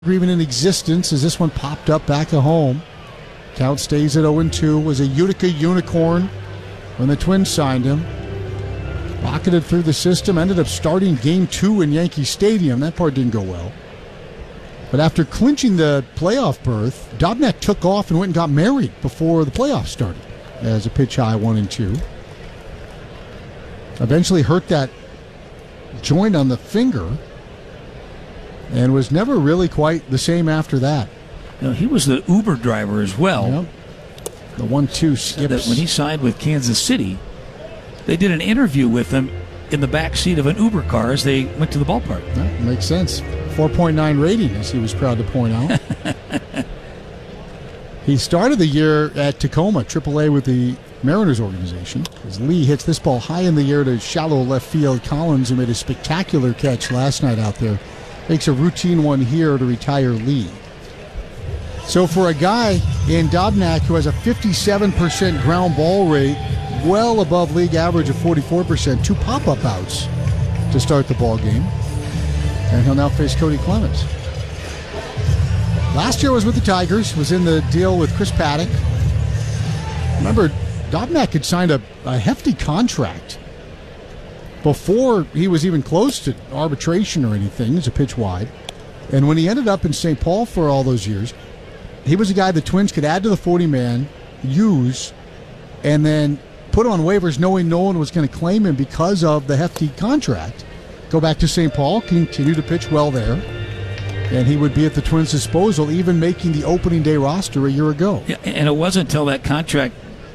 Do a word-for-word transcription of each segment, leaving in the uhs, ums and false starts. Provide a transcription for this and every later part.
Agreement in existence as this one popped up back at home. Count stays at oh and two. Was a Utica Unicorn when the Twins signed him. Rocketed through the system, ended up starting game two in Yankee Stadium. That part didn't go well. But after clinching the playoff berth, Dobnak took off and went and got married before the playoffs started as a pitch high one and two. Eventually hurt that joint on the finger and was never really quite the same after that. You know, he was the Uber driver as well. Yep. The one two skips. When he signed with Kansas City, they did an interview with him in the back seat of an Uber car as they went to the ballpark. That makes sense. four point nine rating, as he was proud to point out. He started the year at Tacoma, triple A with the Mariners organization, as Lee hits this ball high in the air to shallow left field. Collins, who made a spectacular catch last night out there, makes a routine one here to retire Lee. So for a guy in Dobnak who has a fifty-seven percent ground ball rate, well above league average of forty-four percent, two pop-up outs to start the ball game. And he'll now face Cody Clemens. Last year was with the Tigers, was in the deal with Chris Paddock. Remember, Dobnak had signed a, a hefty contract before he was even close to arbitration or anything as a pitch wide. And when he ended up in Saint Paul for all those years, he was a guy the Twins could add to the forty-man, use, and then put on waivers knowing no one was going to claim him because of the hefty contract. Go back to Saint Paul, continue to pitch well there, and he would be at the Twins' disposal, even making the opening day roster a year ago. Yeah, and it wasn't until that contract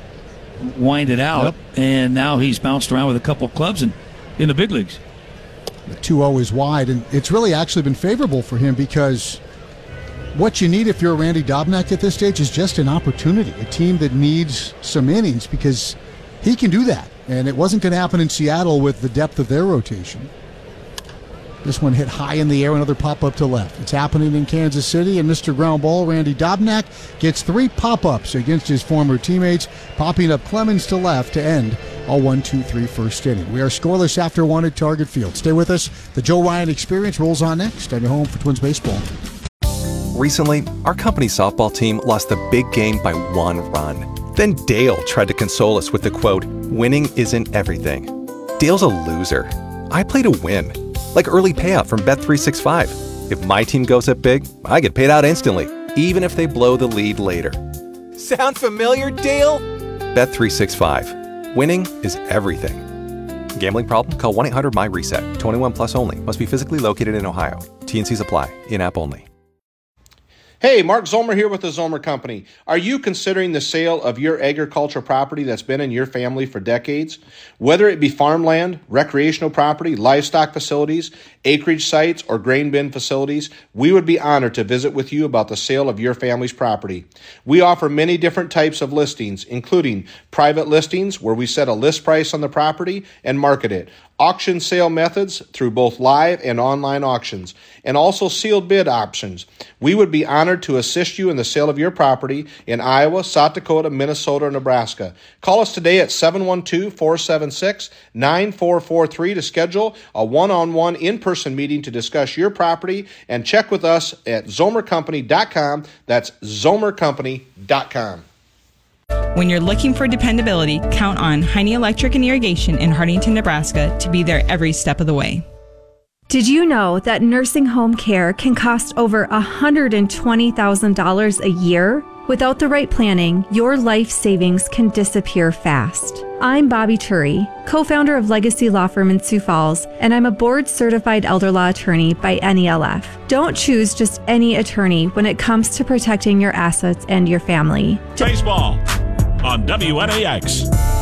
winded out, yep. And now he's bounced around with a couple of clubs and in the big leagues. The two oh is wide, and it's really actually been favorable for him because what you need if you're Randy Dobnak at this stage is just an opportunity, a team that needs some innings, because he can do that, and it wasn't going to happen in Seattle with the depth of their rotation. This one hit high in the air, another pop-up to left. It's happening in Kansas City, and Mister Ground Ball, Randy Dobnak, gets three pop-ups against his former teammates, popping up Clemens to left to end a one two three first inning. We are scoreless after one at Target Field. Stay with us. The Joe Ryan Experience rolls on next on your home for Twins Baseball. Recently, our company softball team lost the big game by one run. Then Dale tried to console us with the quote, "Winning isn't everything." Dale's a loser. I play to win. Like early payout from Bet three sixty-five. If my team goes up big, I get paid out instantly, even if they blow the lead later. Sound familiar, Dale? Bet three sixty-five. Winning is everything. Gambling problem? Call one eight hundred M Y reset. twenty-one plus only. Must be physically located in Ohio. T and Cs apply. In-app only. Hey, Mark Zomer here with the Zomer Company. Are you considering the sale of your agricultural property that's been in your family for decades? Whether it be farmland, recreational property, livestock facilities, acreage sites, or grain bin facilities, we would be honored to visit with you about the sale of your family's property. We offer many different types of listings, including private listings where we set a list price on the property and market it, auction sale methods through both live and online auctions, and also sealed bid options. We would be honored to assist you in the sale of your property in Iowa, South Dakota, Minnesota, or Nebraska. Call us today at seven one two, four seven six, nine four four three to schedule a one-on-one in-person meeting to discuss your property, and check with us at zomer company dot com. That's zomer company dot com. When you're looking for dependability, count on Heine Electric and Irrigation in Hartington, Nebraska to be there every step of the way. Did you know that nursing home care can cost over one hundred twenty thousand dollars a year? Without the right planning, your life savings can disappear fast. I'm Bobby Turi, co-founder of Legacy Law Firm in Sioux Falls, and I'm a board-certified elder law attorney by N E L F. Don't choose just any attorney when it comes to protecting your assets and your family. Baseball on W N A X.